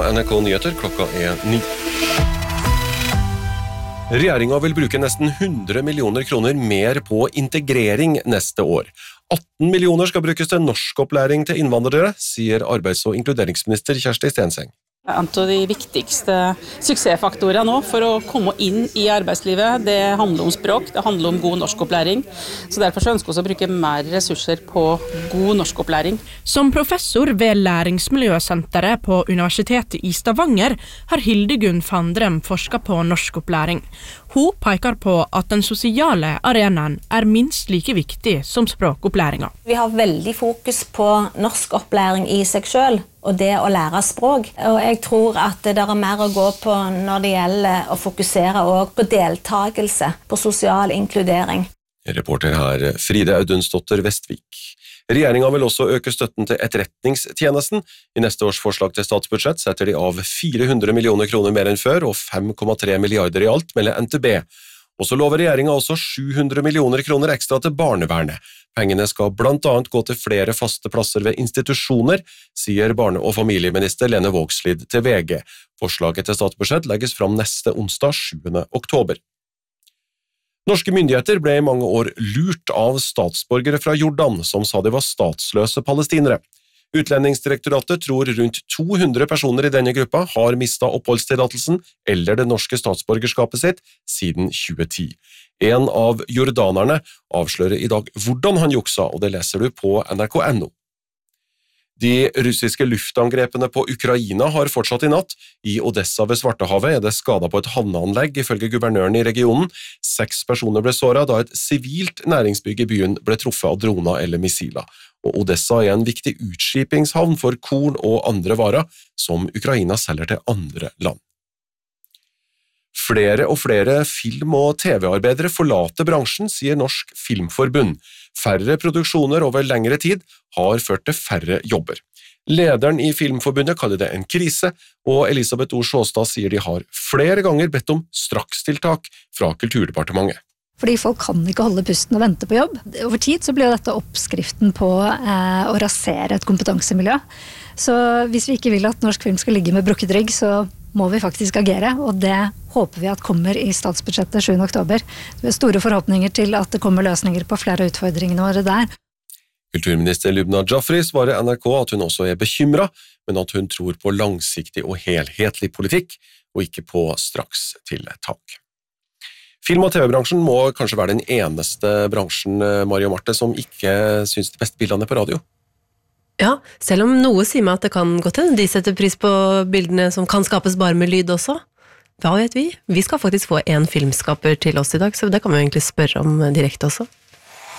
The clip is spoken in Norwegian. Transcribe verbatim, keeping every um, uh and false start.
N R K Nyheter, klokka er ni. Regjeringen vil bruke nesten hundre millioner kroner mer på integrering neste år. atten millioner skal brukes til norskopplæring til innvandrere, sier arbeids- og inkluderingsminister Kjersti Stenseng. En av de viktigste suksessfaktorene nå for å komme inn i arbeidslivet, det handler om språk, det handler om god norskopplæring. Så derfor ønsker vi å bruke mer ressurser på god norskopplæring. Som professor ved Læringsmiljøsenteret på Universitetet i Stavanger har Hildegunn Fandrem forsket på norskopplæring. Hun peker på at den sosiale arenaen er minst like viktig som språkopplæringen. Vi har veldig fokus på norskopplæring i seg selv, og det å lære språk. Og jeg tror at det er mer å gå på når det gjelder å fokusere også på deltakelse, på sosial inkludering. Reporter her Fride Audunsdotter Vestvik. Regjeringen vil også øke støtten til etterretningstjenesten. I neste års forslag til statsbudsjett setter de av fire hundre millioner kroner mer enn før, og fem komma tre milliarder i alt, melder N T B. Og så lover regjeringen også sju hundre millioner kroner ekstra til barnevernet. Pengene skal blant annet gå til flere faste plasser ved institusjoner, sier barne- og familieminister Lene Vågslid til V G. Forslaget til statsbudsjett legges fram neste onsdag sjuende oktober. Norske myndigheter ble i mange år lurt av statsborgere fra Jordan, som sa de var statsløse palestinere. Utlendingsdirektoratet tror rundt to hundre personer i denne gruppa har mistet oppholdstillatelsen eller det norske statsborgerskapet sitt siden tjue ti. En av jordanerne avslører i dag hvordan han juksa, og det leser du på N R K punktum no. De russiske luftangrepene på Ukraina har fortsatt i natt. I Odessa ved Svartehavet er det skadet på et havneanlegg, ifølge guvernøren i regionen. Seks personer ble såret da et sivilt næringsbygg i byen ble truffet av droner eller missiler. Og Odessa er en viktig utskipingshavn for korn og andre varer, som Ukraina selger til andre land. Flere og flere film- og T V-arbeidere forlater bransjen, sier Norsk Filmforbund. Færre produksjoner over lengre tid har ført til færre jobber. Lederen i Filmforbundet kaller det en krise, og Elisabeth O. Sjåstad sier de har flere ganger bedt om strakstiltak fra Kulturdepartementet. Fordi folk kan ikke holde pusten og vente på jobb. Over tid så blir dette oppskriften på eh, å rasere et kompetansemiljø. Så hvis vi ikke vil at norsk film skal ligge med brukket rygg, så må vi faktisk agere, og det håper vi at kommer i statsbudsjettet sjuende oktober. Vi har store forhåpninger til at det kommer løsninger på flere av utfordringene våre der. Kulturminister Lubna Jafri svarer N R K at hun også er bekymret, men at hun tror på langsiktig og helhetlig politikk, og ikke på strakstiltak. Film- og T V-bransjen må kanskje være den eneste bransjen, Mario Marte, som ikke synes de beste bildene er på radio. Ja, selv om noe sier meg at det kan gå til. De setter pris på bildene som kan skapes bare med lyd også. Hva vet vi? Vi skal faktisk få en filmskaper til oss i dag, så det kan vi egentlig spørre om direkte også.